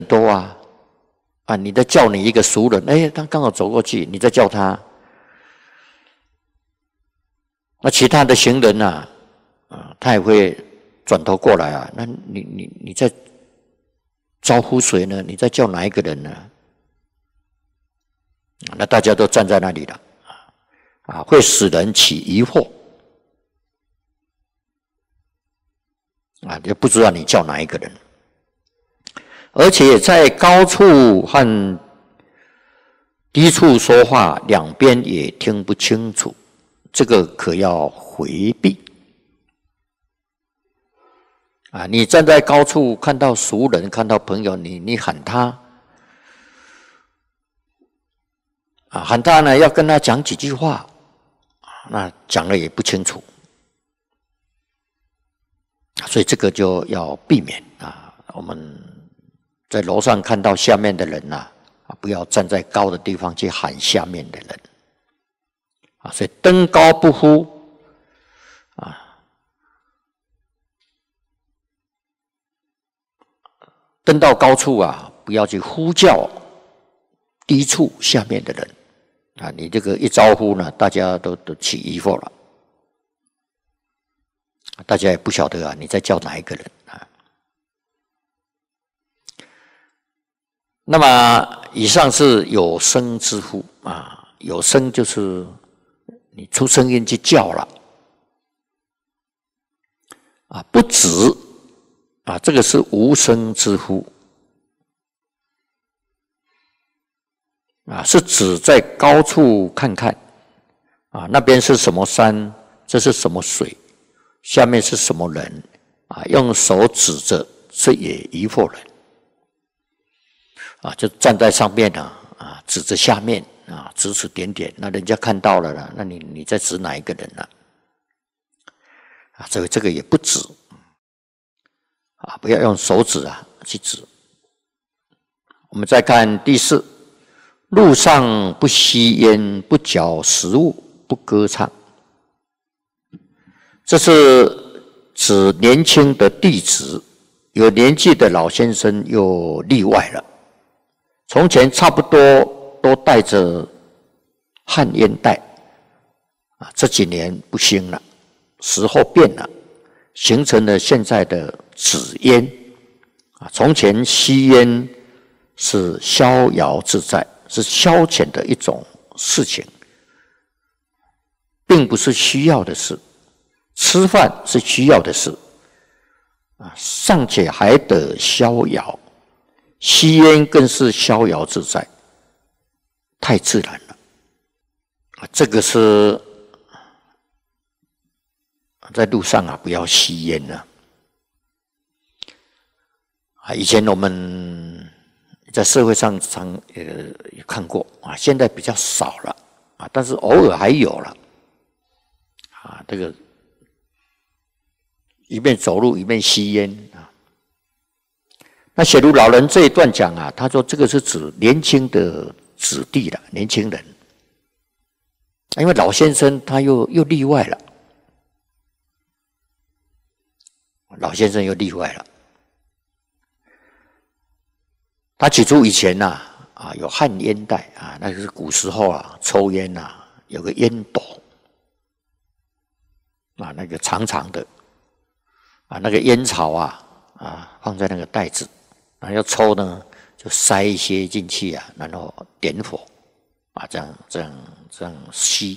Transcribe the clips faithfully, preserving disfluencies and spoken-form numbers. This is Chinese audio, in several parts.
多啊，啊，你在叫你一个熟人，哎，他刚好走过去，你在叫他，那其他的行人啊，啊，他也会转头过来啊，那你你你在招呼谁呢？你在叫哪一个人呢？那大家都站在那里了，啊，会使人起疑惑，啊，就不知道你叫哪一个人。而且在高处和低处说话，两边也听不清楚，这个可要回避。啊，你站在高处看到熟人，看到朋友，你你喊他，啊，喊他呢要跟他讲几句话，那讲了也不清楚，所以这个就要避免啊，我们在楼上看到下面的人呐、啊，不要站在高的地方去喊下面的人，啊，所以登高不呼，啊，登到高处啊，不要去呼叫低处下面的人，啊，你这个一招呼呢，大家都都起疑惑了，大家也不晓得啊，你在叫哪一个人啊？那么以上是有声之呼啊，有声就是你出声音去叫了啊，不止啊，这个是无声之呼啊，是指在高处看看啊，那边是什么山，这是什么水，下面是什么人啊，用手指着，这也疑惑人。啊，就站在上面啊，啊，指着下面啊，指指点点，那人家看到了了，那你你在指哪一个人呢？啊，这个这个也不指，啊，不要用手指啊去指。我们再看第四，路上不吸烟，不嚼食物，不歌唱。这是指年轻的弟子，有年纪的老先生又例外了。从前差不多都带着旱烟袋，啊，这几年不兴了，时候变了，形成了现在的纸烟。啊，从前吸烟是逍遥自在，是消遣的一种事情，并不是需要的事。吃饭是需要的事，啊，尚且还得逍遥。吸烟更是逍遥自在，太自然了。啊，这个是在路上啊，不要吸烟了。啊，以前我们在社会上常呃也看过啊，现在比较少了啊，但是偶尔还有了。啊，这个一边走路一边吸烟啊。那写如老人这一段讲啊，他说这个是指年轻的子弟了，年轻人，因为老先生他又又例外了，老先生又例外了。他举出以前呐 啊, 啊有旱烟袋啊，那个是古时候啊抽烟呐、啊、有个烟斗啊，那个长长的啊，那个烟草啊啊放在那个袋子。啊，要抽呢，就塞一些进去啊，然后点火，啊，这样这样这样吸。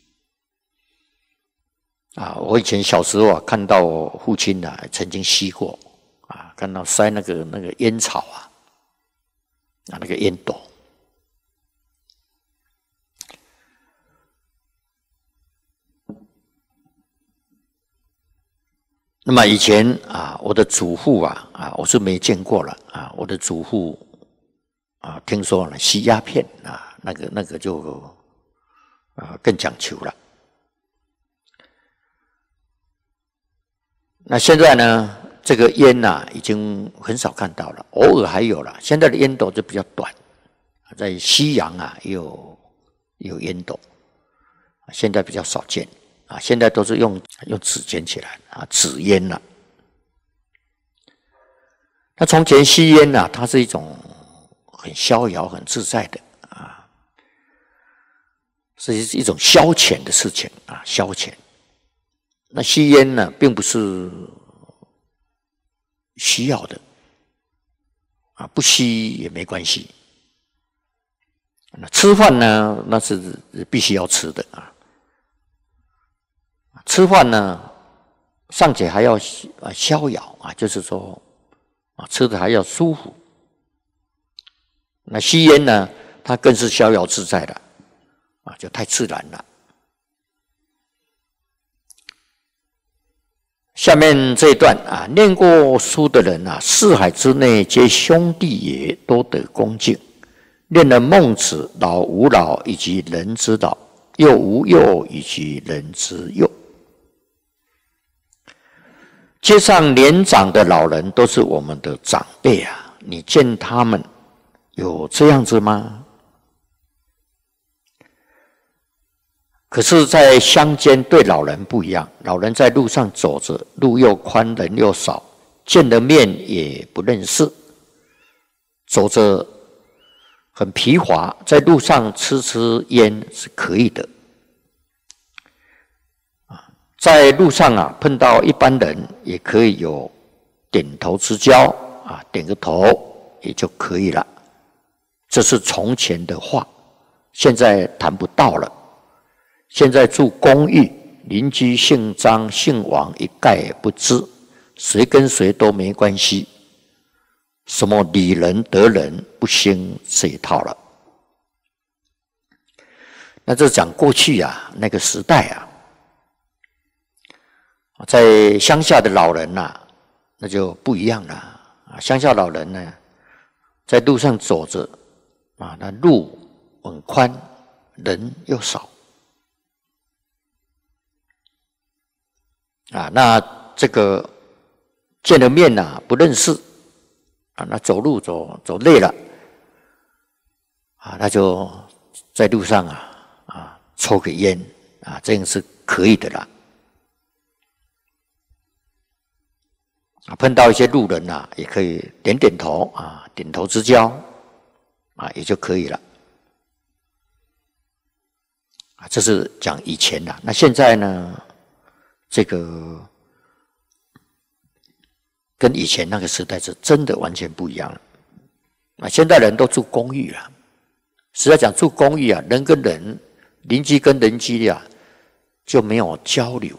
啊，我以前小时候啊，看到我父亲啊，曾经吸过，啊，看到塞那个那个烟草啊，啊，那个烟斗。那么以前啊，我的祖父啊啊，我是没见过了啊。我的祖父啊，听说了吸鸦片啊，那个那个就啊更讲求了。那现在呢，这个烟呐、啊、已经很少看到了，偶尔还有了。现在的烟斗就比较短，在西洋啊也有有烟斗，现在比较少见。啊，现在都是用用纸卷起来啊，纸烟了。 那从前吸烟呐、啊，它是一种很逍遥、很自在的啊，是一种消遣的事情啊，消遣。那吸烟呢，并不是需要的啊，不吸也没关系。那吃饭呢，那是必须要吃的啊。吃饭呢，尚且还要啊逍遥啊，就是说啊，吃的还要舒服。那吸烟呢，它更是逍遥自在的啊，就太自然了。下面这一段啊，念过书的人啊，四海之内皆兄弟也，多得恭敬。念了孟子、老吾老以及人之老，幼吾幼以及人之幼。街上年长的老人都是我们的长辈啊，你见他们有这样子吗？可是，在乡间对老人不一样，老人在路上走着，路又宽，人又少，见了面也不认识，走着很疲乏，在路上吃吃烟是可以的。在路上啊，碰到一般人也可以有点头之交啊，点个头也就可以了。这是从前的话，现在谈不到了。现在住公寓，邻居姓张姓王一概不知，谁跟谁都没关系。什么理人得人不兴这一套了。那这讲过去啊，那个时代啊，在乡下的老人呐、啊，那就不一样了啊。乡下老人呢，在路上走着啊，那路很宽，人又少。啊，那这个见了面呐、啊，不认识啊，那走路走走累了啊，那就在路上啊啊抽个烟啊，这样是可以的啦。啊，碰到一些路人啊，也可以点点头啊，点头之交啊，也就可以了。啊，这是讲以前的。那现在呢？这个跟以前那个时代是真的完全不一样了。啊，现在人都住公寓了，实在讲住公寓啊，人跟人、邻居跟邻居啊就没有交流，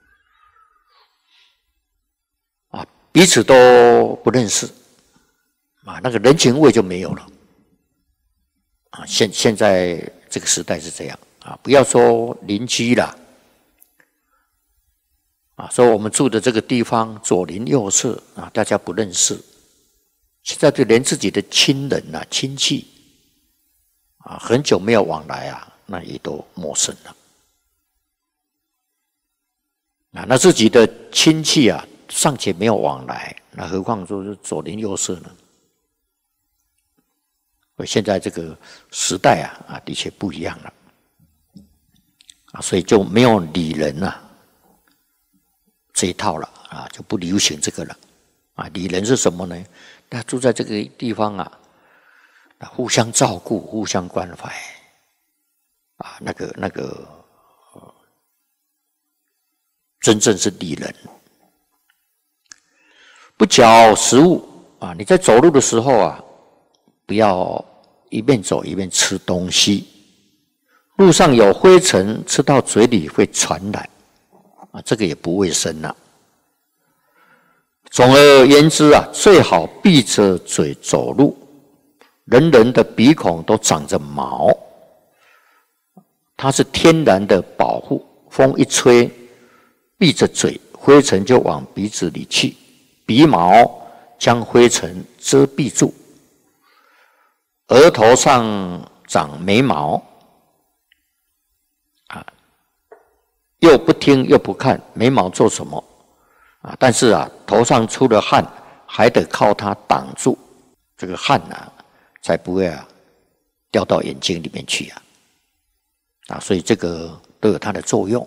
啊，彼此都不认识，啊，那个人情味就没有了。啊，现现在这个时代是这样啊，不要说邻居啦。啊，说我们住的这个地方左邻右舍啊，大家不认识。现在就连自己的亲人啊、亲戚啊，很久没有往来啊，那也都陌生了。啊，那自己的亲戚啊，尚且没有往来，那何况说是左邻右舍呢？现在这个时代啊，啊，的确不一样了。啊，所以就没有理人啊。这一套了啊，就不流行这个了啊。理人是什么呢？那住在这个地方啊，互相照顾、互相关怀啊，那个那个、呃，真正是理人。不嚼食物啊，你在走路的时候啊，不要一边走一边吃东西。路上有灰尘，吃到嘴里会传染。啊，这个也不卫生了。总而言之啊，最好闭着嘴走路。人人的鼻孔都长着毛，它是天然的保护。风一吹，闭着嘴，灰尘就往鼻子里去，鼻毛将灰尘遮蔽住。额头上长眉毛。又不听又不看，眉毛做什么啊？但是啊，头上出了汗，还得靠它挡住这个汗啊，才不会啊掉到眼睛里面去啊。啊，所以这个都有它的作用。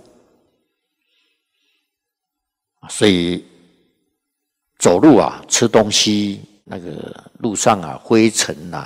所以走路啊，吃东西那个路上啊，灰尘啊，